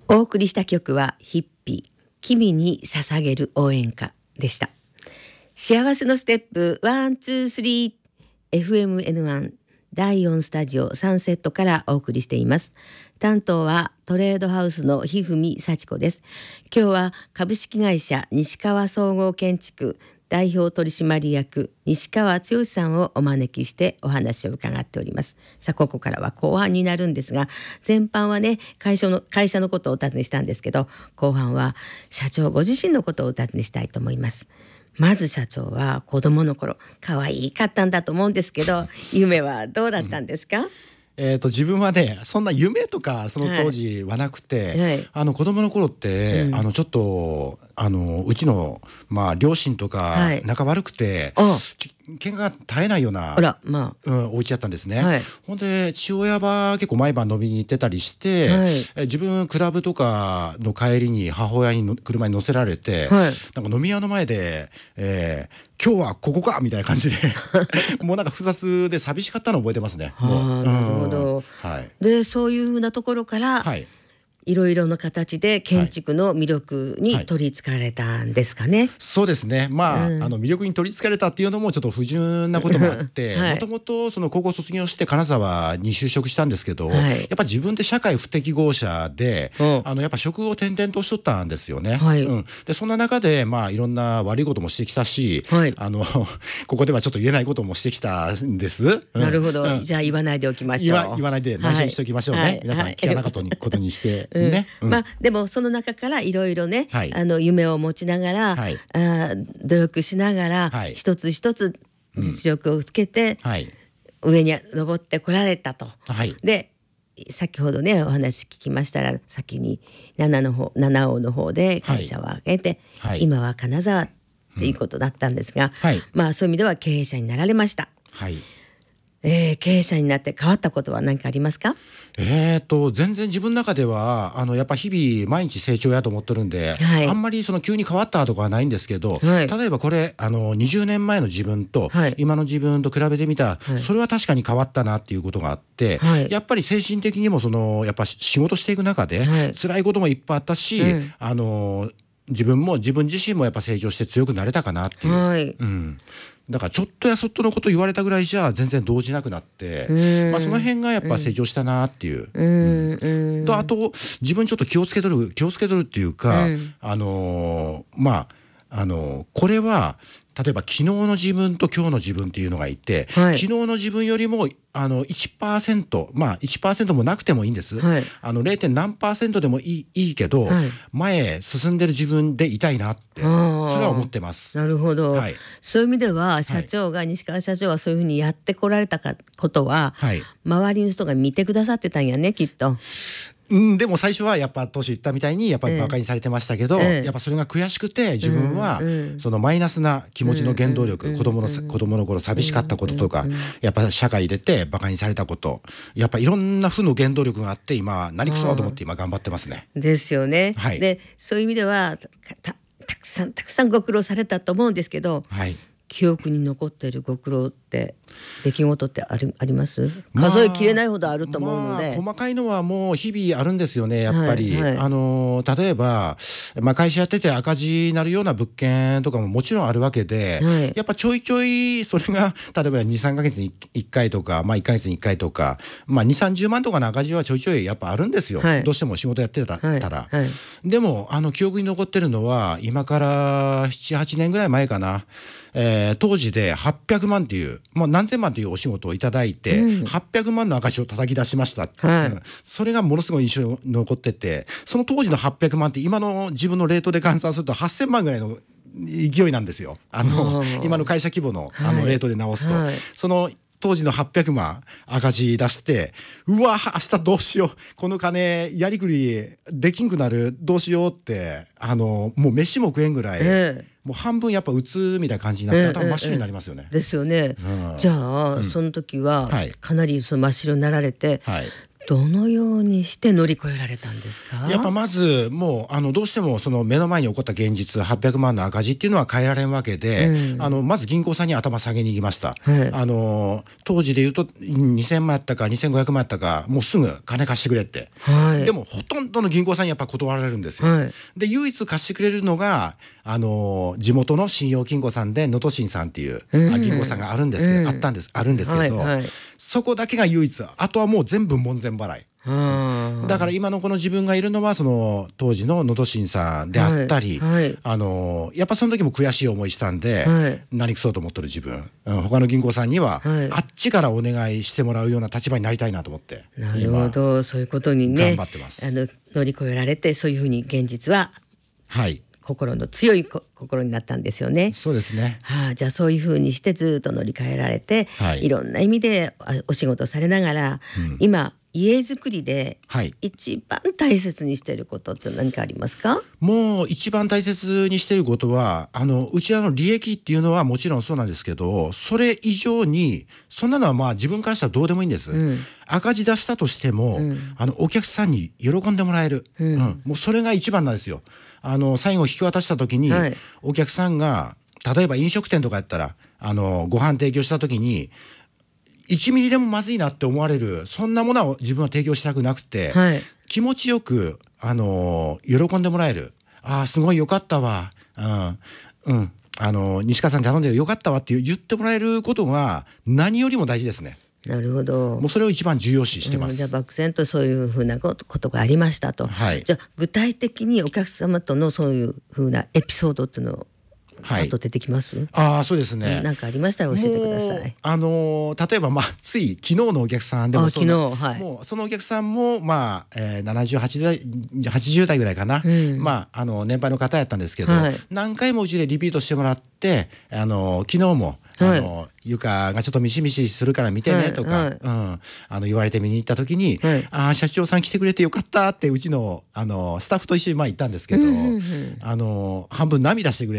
お送りした曲はヒッピー君に捧げる応援歌でした。幸せのステップ 1,2,3 FMN1 第4スタジオサンセットからお送りしています。担当はトレードハウスのひふみさちこです。今日は株式会社西川総合建築代表取締役西川剛さんをお招きしてお話を伺っております。さあここからは後半になるんですが、前半はね会社のことをお尋ねしたんですけど、後半は社長ご自身のことをお尋ねしたいと思います。まず社長は子供の頃可愛かったんだと思うんですけど、夢はどうだったんですか？ 自分はねそんな夢とかその当時はなくて、子供の頃って、ちょっとうちの、両親とか仲悪くて、喧嘩が絶えないようなお家だったんですね。ほんで父親は結構毎晩飲みに行ってたりして、自分クラブとかの帰りに母親に車に乗せられて、なんか飲み屋の前で、今日はここかみたいな感じでもうなんか複雑で寂しかったのを覚えてますね。 なるほど、でそういうふうなところから、いろいろな形で建築の魅力に取りつかれたんですかね。 そうですね、魅力に取りつかれたっていうのもちょっと不純なこともあってもともとその高校卒業して金沢に就職したんですけど、やっぱ自分って社会不適合者で、やっぱ職を転々としとったんですよね。でそんな中でいろんな悪いこともしてきたし、ここではちょっと言えないこともしてきたんです。 なるほど、じゃあ言わないでおきましょう。 言わないで内緒にしておきましょうね。皆さん聞かなかったことにしてでもその中からいろいろね、夢を持ちながら、努力しながら、一つ一つ実力をつけて、上に登ってこられたと。で先ほどねお話聞きましたら、先に七尾の方で会社を挙げて、今は金沢っていうことだったんですが、そういう意味では経営者になられました。経営者になって変わったことは何かありますか？ 全然自分の中ではやっぱ日々毎日成長やと思ってるんで、あんまりその急に変わったとかはないんですけど、例えばこれ20年前の自分と今の自分と比べてみた、それは確かに変わったなっていうことがあって、やっぱり精神的にもやっぱ仕事していく中で、辛いこともいっぱいあったし、自分自身もやっぱ成長して強くなれたかなっていう、だからちょっとやそっとのこと言われたぐらいじゃ全然動じなくなって、その辺がやっぱ成長したなっていう、あと自分ちょっと気をつけとるっていうか、これは例えば昨日の自分と今日の自分っていうのがいて、昨日の自分よりも1% もなくてもいいんです。0. 何%でもいいけど、前へ進んでる自分でいたいなってそれは思ってます。 なるほど、そういう意味では西川社長がそういうふうにやってこられたことは、周りの人が見てくださってたんやねきっと。 でも最初はやっぱ当初言ったみたいにやっぱり馬鹿にされてましたけど、やっぱそれが悔しくて自分はそのマイナスな気持ちの原動力、子供の頃寂しかったこととか、やっぱ社会出て馬鹿にされたこと、やっぱいろんな負の原動力があって今何くそと思って今頑張ってますね。 ですよね。でそういう意味ではたくさんご苦労されたと思うんですけど、記憶に残っているご苦労って出来事ってあります？数えきれないほどあると思うので、 細かいのはもう日々あるんですよねやっぱり。例えば、会社やってて赤字になるような物件とかももちろんあるわけで、やっぱちょいちょいそれが例えば 2,3 ヶ月に1回とか、1ヶ月に1回とか、2,30 万とかの赤字はちょいちょいやっぱあるんですよ、どうしても仕事やってたら。でも記憶に残ってるのは今から 7,8 年ぐらい前かな、当時で800万っていうもう何千万というお仕事をいただいて、800万の赤字を叩き出しました、それがものすごい印象に残ってて、その当時の800万って今の自分のレートで換算すると8,000万ぐらいの勢いなんですよ。今の会社規模のレートで直すと、その当時の800万赤字出して、うわ明日どうしよう、この金やりくりできんくなる、どうしようってもう飯も食えんぐらい、もう半分やっぱうつみたいな感じになって頭真っ白になりますよね。 ですよね。じゃあ、その時はかなり真っ白になられて、 どのようにして乗り越えられたんですか？ やっぱまずもうどうしてもその目の前に起こった現実800万の赤字っていうのは変えられんわけで、まず銀行さんに頭下げに行きました、はい、当時で言うと2000万やったか2500万やったか、もうすぐ金貸してくれって、はい、でもほとんどの銀行さんにやっぱ断られるんですよ、はい、で唯一貸してくれるのが地元の信用金庫さんで能登信さんっていう、銀行さんがあるんですけど、あるんですけど、はいはい、そこだけが唯一、あとはもう全部門前払い。だから今のこの自分がいるのはその当時の能登信さんであったり、はいはい、やっぱその時も悔しい思いしたんで、はい、何くそうと思ってる自分、他の銀行さんには、はい、あっちからお願いしてもらうような立場になりたいなと思って、 なるほど、そういうことにね頑張ってます。 乗り越えられて、そういうふうに現実は、 はい、 心の強い心になったんですよね。 そうですね、 じゃあそういうふうにしてずっと乗り換えられて、はい、いろんな意味でお仕事されながら、今家づくりで一番大切にしていることって何かありますか？ もう一番大切にしていることはうちらの利益っていうのはもちろんそうなんですけど、それ以上にそんなのはまあ自分からしたらどうでもいいんです、赤字出したとしても、お客さんに喜んでもらえる、もうそれが一番なんですよ。最後引き渡した時に、はい、お客さんが例えば飲食店とかやったらご飯提供した時に1ミリでもまずいなって思われる、そんなものを自分は提供したくなくて、はい、気持ちよく喜んでもらえる、すごいよかったわ、西川さんに頼んでよかったわって言ってもらえることが何よりも大事ですね。 なるほど。 もうそれを一番重要視してます。 じゃあ漠然とそういうふうなことがありましたと、はい、じゃあ具体的にお客様とのそういうふうなエピソードっていうのをあと出てきます？ そうですね。 何かありましたら教えてください。 例えばつい昨日のお客さんでも昨日、はい、 もうそのお客さんも70、80代ぐらいかな、年配の方やったんですけど、はい、何回もうちでリピートしてもらって、昨日も床がちょっとミシミシするから見てねとか、言われて見に行った時に、社長さん来てくれてよかったってうちのスタッフと一緒に行ったんですけど、半分涙してくれ